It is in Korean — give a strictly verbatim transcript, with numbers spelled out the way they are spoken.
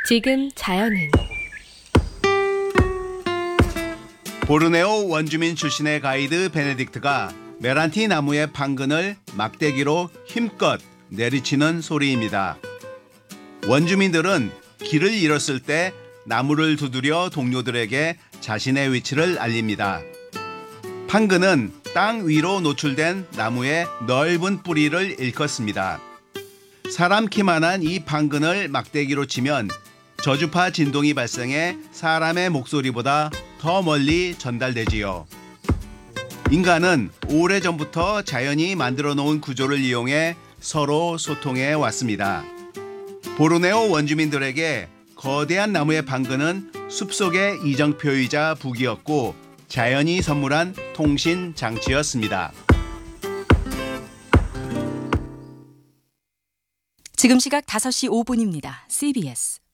지금 자연은 보르네오 원주민 출신의 가이드 베네딕트가 메란티 나무의 판근을 막대기로 힘껏 내리치는 소리입니다. 원주민들은 길을 잃었을 때 나무를 두드려 동료들에게 자신의 위치를 알립니다. 판근은 땅 위로 노출된 나무의 넓은 뿌리를 일컫습니다. 사람 키만한 이 판근을 막대기로 치면 저주파 진동이 발생해 사람의 목소리보다 더 멀리 전달되지요. 인간은 오래전부터 자연이 만들어 놓은 구조를 이용해 서로 소통해 왔습니다. 보르네오 원주민들에게 거대한 나무의 판근은 숲속의 이정표이자 북이었고 자연이 선물한 통신 장치였습니다. 지금 시각 다섯 시 오 분입니다. 씨비에스